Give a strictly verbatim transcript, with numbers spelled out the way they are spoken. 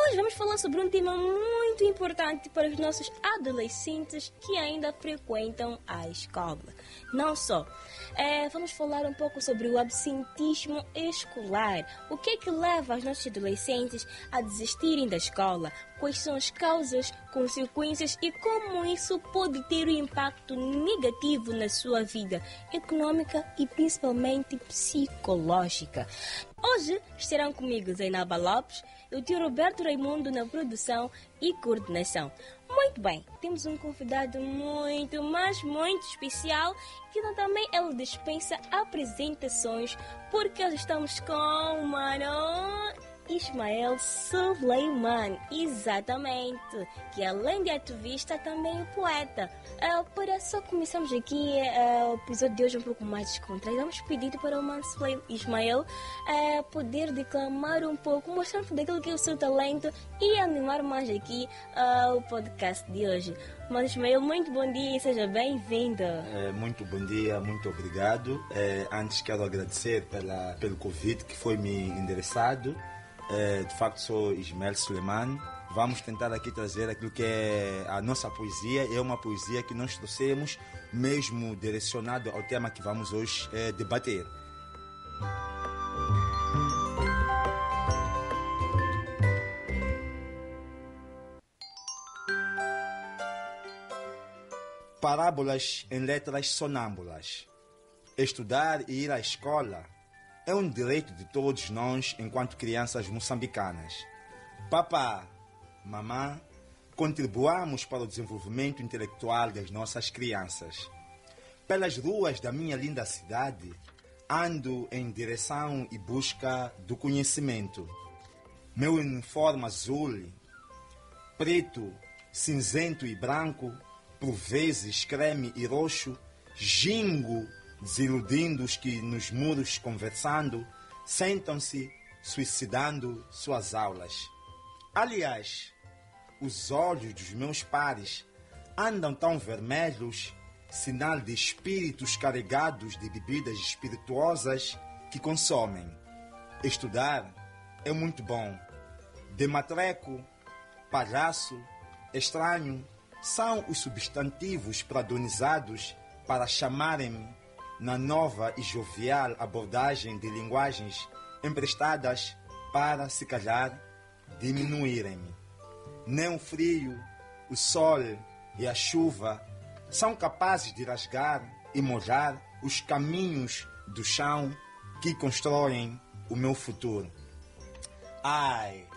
Hoje vamos falar sobre um tema muito importante para os nossos adolescentes que ainda frequentam a escola. Não só. É, vamos falar um pouco sobre o absentismo escolar. O que é que leva os nossos adolescentes a desistirem da escola? Quais são as causas, consequências e como isso pode ter um impacto negativo na sua vida econômica e principalmente psicológica. Hoje estarão comigo Zainaba Lopes e o tio Roberto Raimundo na produção e coordenação. Muito bem, temos um convidado muito, mas muito especial que também ele dispensa apresentações porque hoje estamos com o mano Ismael Suleiman, exatamente, que além de ativista também é poeta. Uh, para só começarmos aqui uh, o episódio de hoje um pouco mais descontraído, vamos pedir para o mano Ismael uh, poder declamar um pouco, mostrar daquilo que é o seu talento e animar mais aqui uh, o podcast de hoje. Mano Ismael, muito bom dia e seja bem-vindo. É, muito bom dia, muito obrigado. É, antes quero agradecer pela, pelo convite que foi me endereçado. É, de facto sou Ismael Suleiman. Vamos tentar aqui trazer aquilo que é a nossa poesia. É uma poesia que nós trouxemos mesmo direcionado ao tema que vamos hoje é, debater. Parábolas em letras sonâmbulas. Estudar e ir à escola é um direito de todos nós enquanto crianças moçambicanas. Papá, mamã, contribuamos para o desenvolvimento intelectual das nossas crianças. Pelas ruas da minha linda cidade, ando em direção e busca do conhecimento. Meu uniforme azul, preto, cinzento e branco, por vezes creme e roxo, gingo, desiludindo os que nos muros conversando, sentam-se suicidando suas aulas. Aliás, os olhos dos meus pares andam tão vermelhos, sinal de espíritos carregados de bebidas espirituosas que consomem. Estudar é muito bom. De matreco, palhaço, estranho, são os substantivos pradonizados para chamarem-me na nova e jovial abordagem de linguagens emprestadas para, se calhar, diminuírem-me. Nem o frio, o sol e a chuva são capazes de rasgar e molhar os caminhos do chão que constroem o meu futuro. Ai,